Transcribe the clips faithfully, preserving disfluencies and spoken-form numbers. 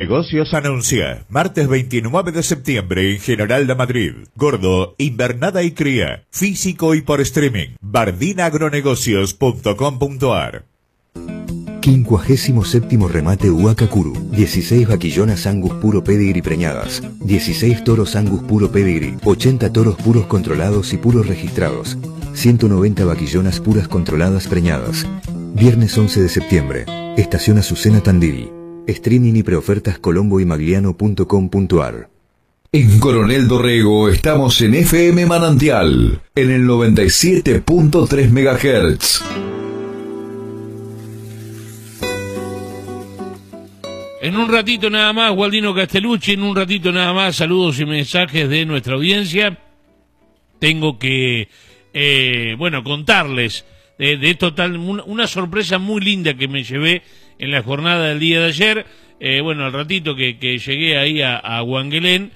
Agronegocios anuncia, martes veintinueve de septiembre en General de Madrid, Gordo, invernada y cría, físico y por streaming, bardina agronegocios punto com punto ar. quincuagésimo séptimo remate Huacacuru. dieciséis vaquillonas Angus puro pedigree preñadas. dieciséis toros Angus puro pedigree. ochenta toros puros controlados y puros registrados. ciento noventa vaquillonas puras controladas preñadas. Viernes once de septiembre. Estación Azucena Tandil. Streaming y preofertas colombo y magliano punto com punto ar. En Coronel Dorrego estamos en F M Manantial, en el noventa y siete punto tres megahertz. En un ratito nada más, Gualdino Castellucci, en un ratito nada más, saludos y mensajes de nuestra audiencia. Tengo que, eh, bueno, contarles de, de total, una, una sorpresa muy linda que me llevé en la jornada del día de ayer. Eh, bueno, al ratito que, que llegué ahí a, a Huanguelén,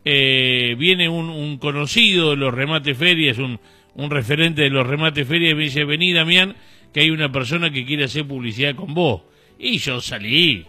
eh, viene un, un conocido de los remates ferias, un, un referente de los remates ferias, y me dice, vení Damián, que hay una persona que quiere hacer publicidad con vos. Y yo salí.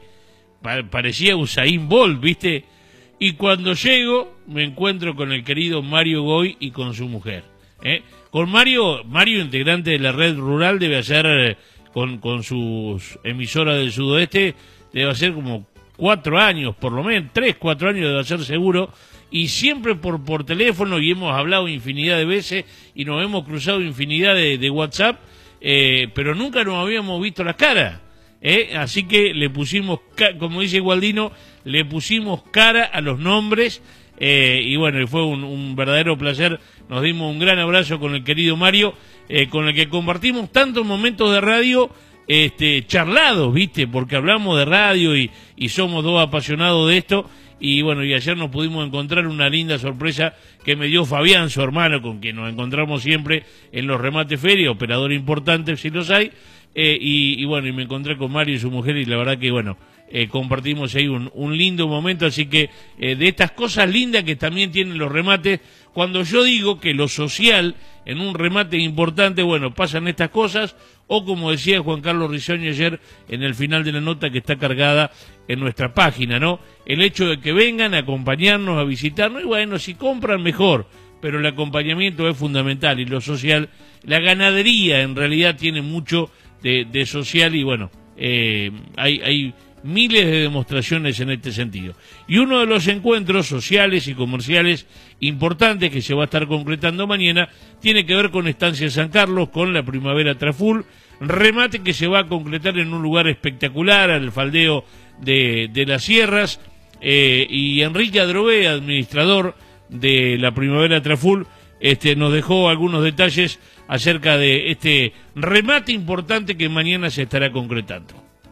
Parecía Usain Bolt, ¿viste? Y cuando llego, me encuentro con el querido Mario Goy y con su mujer. ¿eh? Con Mario, Mario, integrante de la red rural, debe hacer, eh, con, con sus emisoras del sudoeste, debe hacer como cuatro años, por lo menos, tres, cuatro años debe hacer seguro, y siempre por, por teléfono, y hemos hablado infinidad de veces, y nos hemos cruzado infinidad de, de WhatsApp, eh, pero nunca nos habíamos visto las caras. ¿Eh? Así que le pusimos, como dice Gualdino, le pusimos cara a los nombres, eh, y bueno, fue un, un verdadero placer. Nos dimos un gran abrazo con el querido Mario, eh, con el que compartimos tantos momentos de radio este, charlados, ¿viste? Porque hablamos de radio y, y somos dos apasionados de esto. Y bueno, y ayer nos pudimos encontrar una linda sorpresa que me dio Fabián, su hermano, con quien nos encontramos siempre en los remates feria, operador importante si los hay. Eh, y, y bueno, y me encontré con Mario y su mujer, y la verdad que bueno, eh, compartimos ahí un, un lindo momento. Así que eh, de estas cosas lindas que también tienen los remates, cuando yo digo que lo social en un remate importante, bueno, pasan estas cosas, o como decía Juan Carlos Risoño ayer en el final de la nota que está cargada en nuestra página, ¿no? El hecho de que vengan a acompañarnos, a visitarnos, y bueno, si compran mejor, pero el acompañamiento es fundamental, y lo social, la ganadería en realidad tiene mucho De, de social, y bueno, eh, hay, hay miles de demostraciones en este sentido. Y uno de los encuentros sociales y comerciales importantes que se va a estar concretando mañana tiene que ver con Estancia San Carlos, con la Primavera Traful, remate que se va a concretar en un lugar espectacular, al faldeo de, de las sierras, eh, y Enrique Adrové, administrador de la Primavera Traful, este, nos dejó algunos detalles acerca de este remate importante que mañana se estará concretando.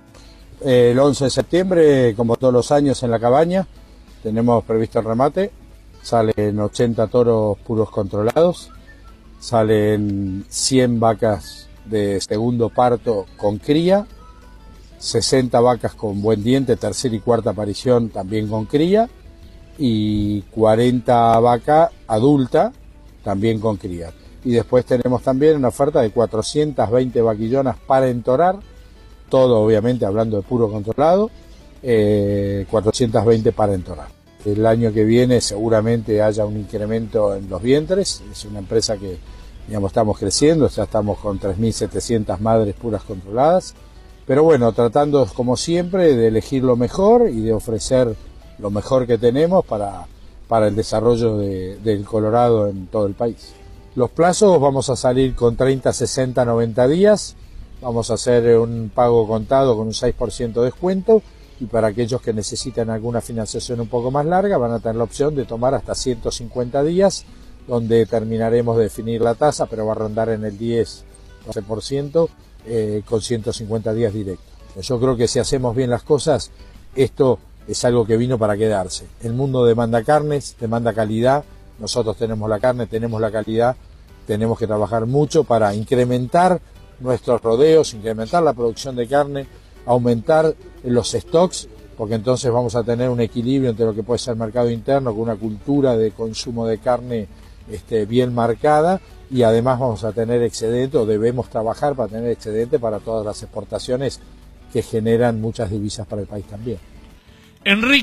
El once de septiembre, como todos los años en la cabaña, tenemos previsto el remate. Salen ochenta toros puros controlados, salen cien vacas de segundo parto con cría, sesenta vacas con buen diente, tercera y cuarta aparición también con cría, y cuarenta vacas adulta también con cría. Y después tenemos también una oferta de cuatrocientas veinte vaquillonas para entorar, todo obviamente hablando de puro controlado, eh, cuatrocientas veinte para entorar. El año que viene seguramente haya un incremento en los vientres, es una empresa que, digamos, estamos creciendo, ya estamos con tres mil setecientas madres puras controladas, pero bueno, tratando como siempre de elegir lo mejor y de ofrecer lo mejor que tenemos para, para el desarrollo de, del Colorado en todo el país. Los plazos, vamos a salir con treinta, sesenta, noventa días, vamos a hacer un pago contado con un seis por ciento de descuento, y para aquellos que necesitan alguna financiación un poco más larga van a tener la opción de tomar hasta ciento cincuenta días, donde terminaremos de definir la tasa, pero va a rondar en el diez, doce por ciento eh, con ciento cincuenta días directos. Yo creo que si hacemos bien las cosas, esto es algo que vino para quedarse. El mundo demanda carnes, demanda calidad. Nosotros tenemos la carne, tenemos la calidad, tenemos que trabajar mucho para incrementar nuestros rodeos, incrementar la producción de carne, aumentar los stocks, porque entonces vamos a tener un equilibrio entre lo que puede ser el mercado interno, con una cultura de consumo de carne este, bien marcada, y además vamos a tener excedente, o debemos trabajar para tener excedente para todas las exportaciones que generan muchas divisas para el país también. Enrique